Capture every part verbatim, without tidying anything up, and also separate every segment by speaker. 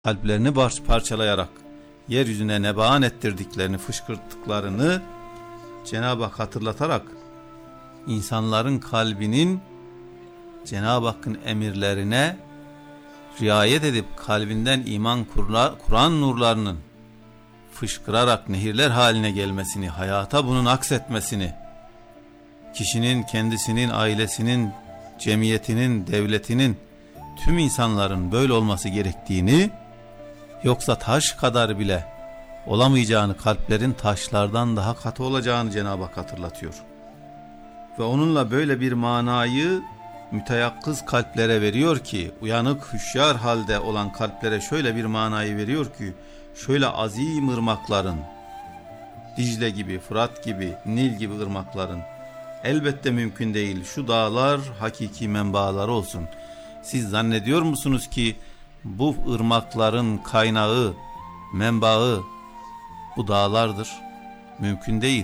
Speaker 1: kalplerini parçalayarak yeryüzüne nebahan ettirdiklerini, fışkırttıklarını Cenab-ı Hak hatırlatarak insanların kalbinin Cenab-ı Hakk'ın emirlerine riayet edip kalbinden iman Kur'an nurlarının fışkırarak nehirler haline gelmesini, hayata bunun aksetmesini, kişinin, kendisinin, ailesinin, cemiyetinin, devletinin, tüm insanların böyle olması gerektiğini, yoksa taş kadar bile olamayacağını, kalplerin taşlardan daha katı olacağını Cenab-ı Hak hatırlatıyor. Ve onunla böyle bir manayı müteyakkız kalplere veriyor ki, uyanık, hüşyar halde olan kalplere şöyle bir manayı veriyor ki, şöyle azim ırmakların, Dicle gibi, Fırat gibi, Nil gibi ırmakların, elbette mümkün değil şu dağlar hakiki menbaları olsun. Siz zannediyor musunuz ki bu ırmakların kaynağı, menbaı bu dağlardır? Mümkün değil.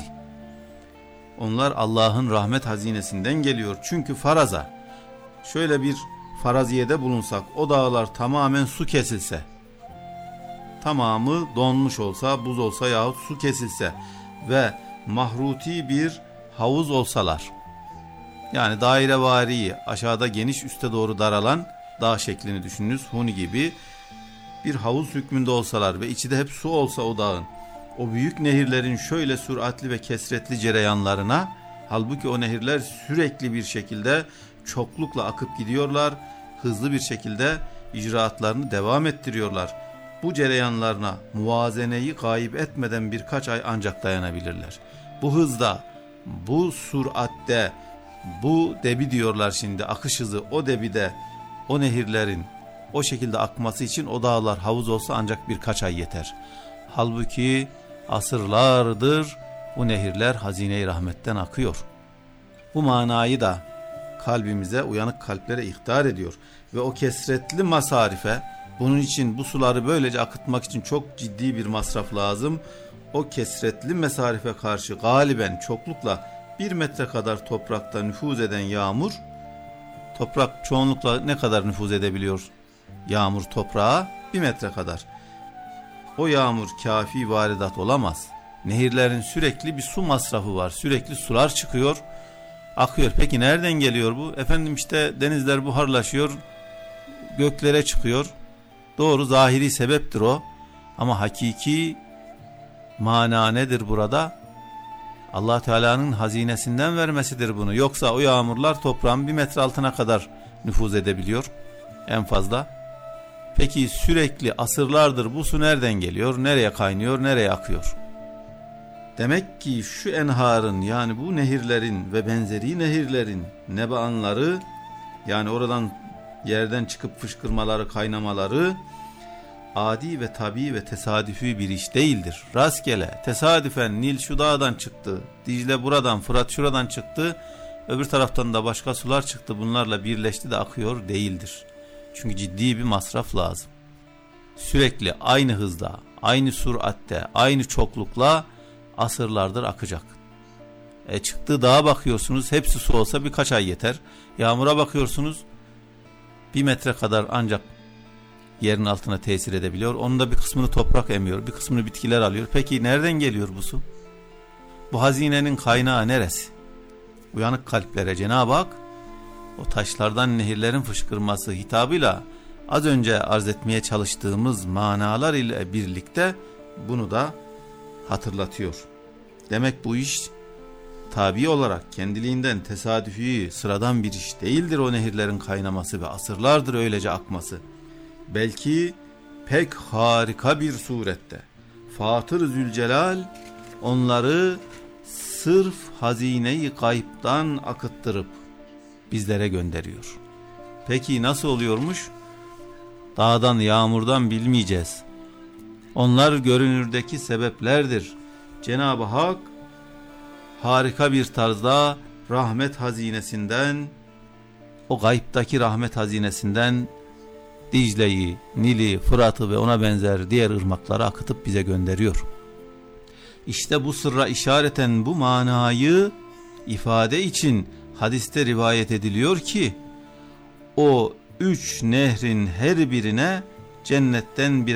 Speaker 1: Onlar Allah'ın rahmet hazinesinden geliyor. Çünkü faraza, şöyle bir faraziyede bulunsak, o dağlar tamamen su kesilse, tamamı donmuş olsa, buz olsa yahut su kesilse ve mahruti bir havuz olsalar, yani dairevari, aşağıda geniş, üste doğru daralan dağ şeklini düşününüz, huni gibi bir havuz hükmünde olsalar ve içi de hep su olsa o dağın, o büyük nehirlerin şöyle süratli ve kesretli cereyanlarına, halbuki o nehirler sürekli bir şekilde çoklukla akıp gidiyorlar, hızlı bir şekilde icraatlarını devam ettiriyorlar. Bu cereyanlarına muvazeneyi gayip etmeden birkaç ay ancak dayanabilirler. Bu hızda, bu süratte, bu debi diyorlar şimdi, akış hızı, o debide o nehirlerin o şekilde akması için o dağlar havuz olsa ancak birkaç ay yeter. Halbuki asırlardır bu nehirler hazine-i rahmetten akıyor. Bu manayı da kalbimize, uyanık kalplere ihtar ediyor ve o kesretli masarife, bunun için bu suları böylece akıtmak için çok ciddi bir masraf lazım. O kesretli mesarife karşı galiben çoklukla bir metre kadar toprakta nüfuz eden yağmur, toprak çoğunlukla ne kadar nüfuz edebiliyor? Yağmur toprağa bir metre kadar. O yağmur kafi varidat olamaz. Nehirlerin sürekli bir su masrafı var. Sürekli sular çıkıyor, akıyor. Peki nereden geliyor bu? Efendim işte denizler buharlaşıyor, göklere çıkıyor. Doğru, zahiri sebeptir o. Ama hakiki mana nedir burada? Allah Teala'nın hazinesinden vermesidir bunu. Yoksa o yağmurlar toprağın bir metre altına kadar nüfuz edebiliyor en fazla. Peki sürekli asırlardır bu su nereden geliyor? Nereye kaynıyor? Nereye akıyor? Demek ki şu enharın, yani bu nehirlerin ve benzeri nehirlerin nebaanları, yani oradan yerden çıkıp fışkırmaları, kaynamaları adi ve tabii ve tesadüfi bir iş değildir. Rastgele, tesadüfen Nil şu dağdan çıktı, Dicle buradan, Fırat şuradan çıktı, öbür taraftan da başka sular çıktı, bunlarla birleşti de akıyor değildir. Çünkü ciddi bir masraf lazım. Sürekli aynı hızda, aynı süratte, aynı çoklukla asırlardır akacak. E çıktığı dağa bakıyorsunuz, hepsi su olsa birkaç ay yeter. Yağmura bakıyorsunuz, bir metre kadar ancak yerin altına tesir edebiliyor. Onun da bir kısmını toprak emiyor, bir kısmını bitkiler alıyor. Peki nereden geliyor bu su? Bu hazinenin kaynağı neresi? Uyanık kalplere Cenab-ı Hak o taşlardan nehirlerin fışkırması hitabıyla az önce arz etmeye çalıştığımız manalar ile birlikte bunu da hatırlatıyor. Demek bu iş tabi olarak kendiliğinden tesadüfi, sıradan bir iş değildir o nehirlerin kaynaması ve asırlardır öylece akması. Belki pek harika bir surette Fatır Zülcelal onları sırf hazine-i gayb'dan akıttırıp bizlere gönderiyor. Peki nasıl oluyormuş? Dağdan, yağmurdan bilmeyeceğiz. Onlar görünürdeki sebeplerdir. Cenab-ı Hak harika bir tarzda rahmet hazinesinden, o gaybdaki rahmet hazinesinden Dicle'yi, Nil'i, Fırat'ı ve ona benzer diğer ırmakları akıtıp bize gönderiyor. İşte bu sırra işareten bu manayı ifade için hadiste rivayet ediliyor ki, o üç nehrin her birine cennetten bir